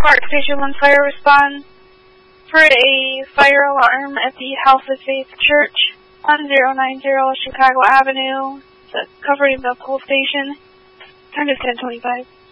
Park Station 1 fire response for a fire alarm at the House of Faith Church, 1090 Chicago Avenue, covering the pole station. Time is 10:25.